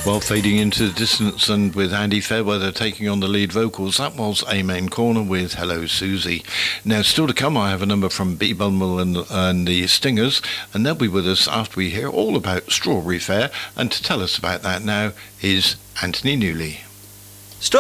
Well, fading into the distance and with Andy Fairweather taking on the lead vocals, that was Amen Corner with Hello Susie. Now, still to come, I have a number from B. Bumble and the Stingers, and they'll be with us after we hear all about Strawberry Fair, and to tell us about that now is Anthony Newley.